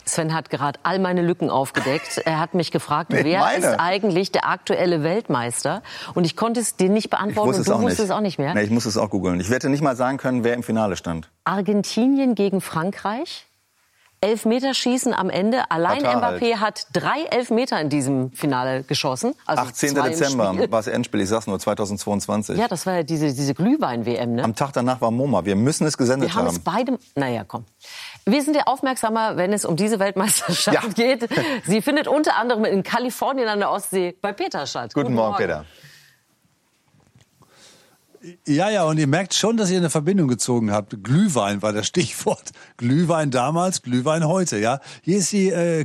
Sven hat gerade all meine Lücken aufgedeckt. Er hat mich gefragt, wer ist eigentlich der aktuelle Weltmeister? Und ich konnte es dir nicht beantworten und du wusstest es auch nicht mehr. Nee, ich muss es auch googeln. Ich werde nicht mal sagen können, wer im Finale stand. Argentinien gegen Frankreich. Elfmeterschießen am Ende. Allein Mbappé hat 3 Elfmeter in diesem Finale geschossen. Also 18. Dezember war es Endspiel, ich sag's nur, 2022. Ja, das war ja diese Glühwein-WM, ne? Am Tag danach war MoMA. Wir müssen es gesendet haben. Wir haben es beide... Naja, komm. Wir sind ja aufmerksamer, wenn es um diese Weltmeisterschaft geht. Sie findet unter anderem in Kalifornien an der Ostsee bei Peter statt. Guten Morgen, Peter. Ja, und ihr merkt schon, dass ihr eine Verbindung gezogen habt. Glühwein war das Stichwort. Glühwein damals, Glühwein heute, ja. Hier ist die